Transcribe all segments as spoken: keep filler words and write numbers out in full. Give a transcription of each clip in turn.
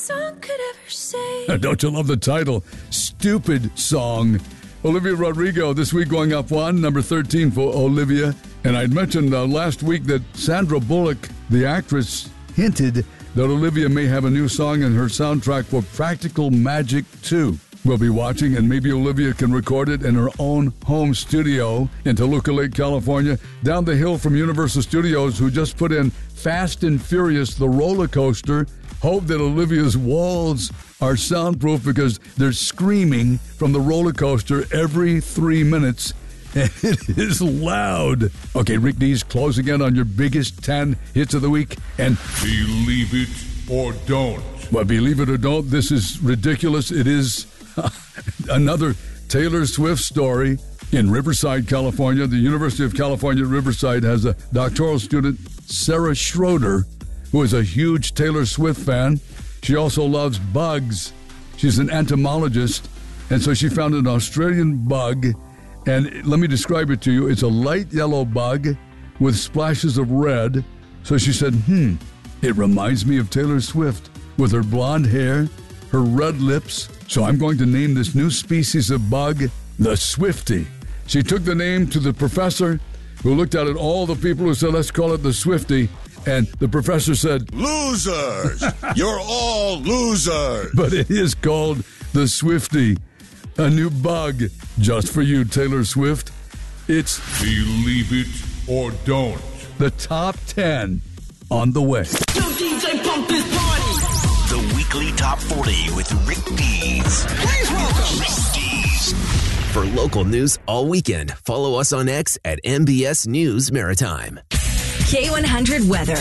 Song could ever say. Don't you love the title? Stupid Song. Olivia Rodrigo this week going up one, number thirteen for Olivia. And I'd mentioned uh, last week that Sandra Bullock, the actress, hinted that Olivia may have a new song in her soundtrack for Practical Magic two. We'll be watching, and maybe Olivia can record it in her own home studio in Toluca Lake, California, down the hill from Universal Studios, who just put in Fast and Furious, the roller coaster. Hope that Olivia's walls are soundproof because they're screaming from the roller coaster every three minutes, and it is loud. Okay, Rick Dees, closing in on your biggest ten hits of the week, and believe it or don't. Well, believe it or don't, this is ridiculous. It is another Taylor Swift story in Riverside, California. The University of California, Riverside has a doctoral student, Sarah Schroeder, who is a huge Taylor Swift fan. She also loves bugs. She's an entomologist, and so she found an Australian bug, and let me describe it to you. It's a light yellow bug with splashes of red. So she said, hmm, it reminds me of Taylor Swift with her blonde hair, her red lips. So I'm going to name this new species of bug the Swiftie. She took the name to the professor, who looked at it, all the people who said, let's call it the Swiftie. And the professor said, losers! You're all losers! But it is called the Swiftie, a new bug just for you, Taylor Swift. It's believe it or don't. The top ten on the way. Yo, D J, pump this party! The weekly top forty with Rick Dees. Please welcome Rick Dees. For local news all weekend, follow us on X at M B S News Maritime. K one hundred weather.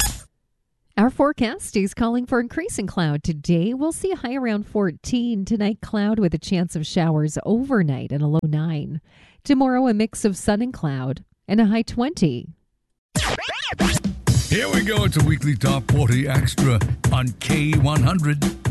Our forecast is calling for increasing cloud today. We'll see a high around fourteen. Tonight, cloud with a chance of showers overnight and a low nine. Tomorrow, a mix of sun and cloud and a high twenty. Here we go. It's a weekly top forty extra on K one hundred.